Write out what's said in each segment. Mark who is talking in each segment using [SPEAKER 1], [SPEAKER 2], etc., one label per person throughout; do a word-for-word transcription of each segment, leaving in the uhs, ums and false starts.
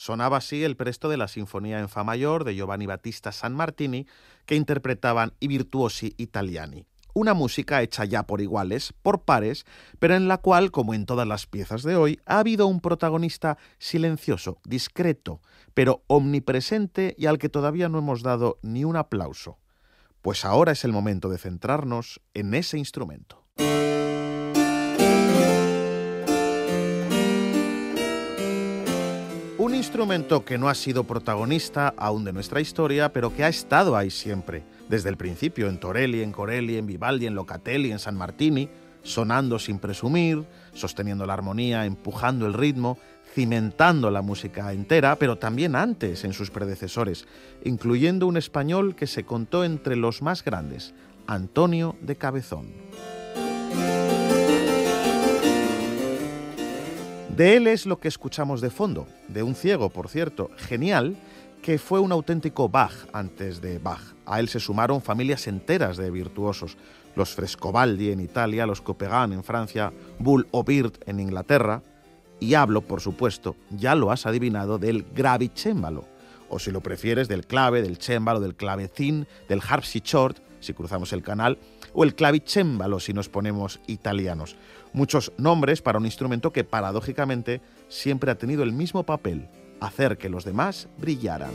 [SPEAKER 1] Sonaba así el presto de la Sinfonía en Fa mayor de Giovanni Battista San Martini, que interpretaban i virtuosi italiani. Una música hecha ya por iguales, por pares, pero en la cual, como en todas las piezas de hoy, ha habido un protagonista silencioso, discreto, pero omnipresente y al que todavía no hemos dado ni un aplauso. Pues ahora es el momento de centrarnos en ese instrumento. Un instrumento que no ha sido protagonista aún de nuestra historia, pero que ha estado ahí siempre, desde el principio, en Torelli, en Corelli, en Vivaldi, en Locatelli, en San Martini, sonando sin presumir, sosteniendo la armonía, empujando el ritmo, cimentando la música entera, pero también antes en sus predecesores, incluyendo un español que se contó entre los más grandes, Antonio de Cabezón. De él es lo que escuchamos de fondo, de un ciego, por cierto, genial, que fue un auténtico Bach antes de Bach. A él se sumaron familias enteras de virtuosos, los Frescobaldi en Italia, los Couperin en Francia, Bull o Bird en Inglaterra, y hablo, por supuesto, ya lo has adivinado, del gravicémbalo, o si lo prefieres, del clave, del cémbalo, del clavecín, del harpsichord, si cruzamos el canal, o el clavicémbalo si nos ponemos italianos. Muchos nombres para un instrumento que paradójicamente siempre ha tenido el mismo papel, hacer que los demás brillaran.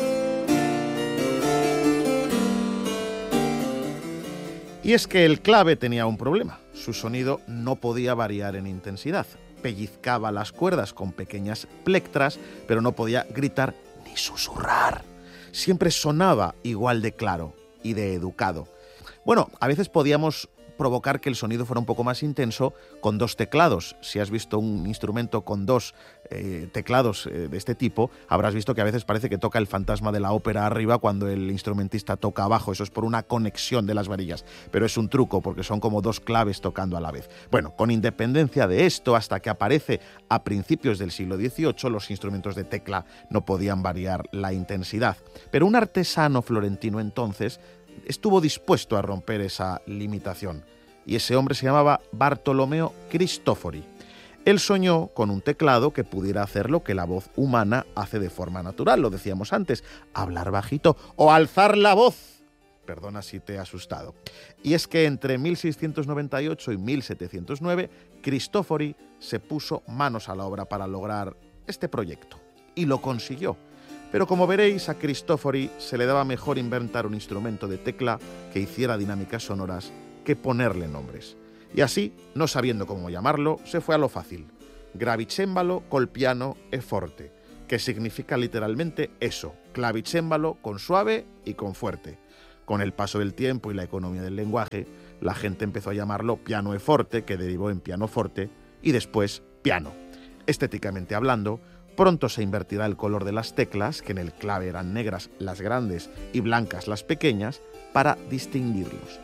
[SPEAKER 1] Y es que el clave tenía un problema, su sonido no podía variar en intensidad, pellizcaba las cuerdas con pequeñas plectras, pero no podía gritar ni susurrar. Siempre sonaba igual de claro y de educado. Bueno, a veces podíamos provocar que el sonido fuera un poco más intenso con dos teclados. Si has visto un instrumento con dos eh, teclados eh, de este tipo, habrás visto que a veces parece que toca el fantasma de la ópera arriba cuando el instrumentista toca abajo. Eso es por una conexión de las varillas, pero es un truco porque son como dos claves tocando a la vez. Bueno, con independencia de esto, hasta que aparece a principios del siglo dieciocho, los instrumentos de tecla no podían variar la intensidad. Pero un artesano florentino entonces estuvo dispuesto a romper esa limitación, y ese hombre se llamaba Bartolomeo Cristofori. Él soñó con un teclado que pudiera hacer lo que la voz humana hace de forma natural, lo decíamos antes, hablar bajito o alzar la voz. Perdona si te he asustado. Y es que entre mil seiscientos noventa y ocho y mil setecientos nueve, Cristofori se puso manos a la obra para lograr este proyecto, y lo consiguió. Pero como veréis, a Cristofori se le daba mejor inventar un instrumento de tecla que hiciera dinámicas sonoras que ponerle nombres. Y así, no sabiendo cómo llamarlo, se fue a lo fácil. Gravicémbalo col piano e forte, que significa literalmente eso, clavicémbalo con suave y con fuerte. Con el paso del tiempo y la economía del lenguaje, la gente empezó a llamarlo piano e forte, que derivó en pianoforte, y después piano. Estéticamente hablando, pronto se invertirá el color de las teclas, que en el clave eran negras las grandes y blancas las pequeñas, para distinguirlos.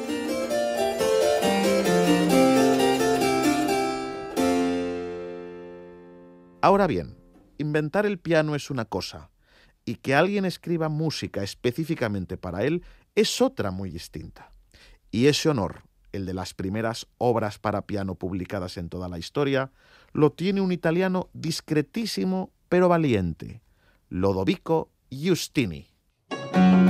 [SPEAKER 1] Ahora bien, inventar el piano es una cosa, y que alguien escriba música específicamente para él es otra muy distinta. Y ese honor, el de las primeras obras para piano publicadas en toda la historia, lo tiene un italiano discretísimo pero valiente, Lodovico Giustini.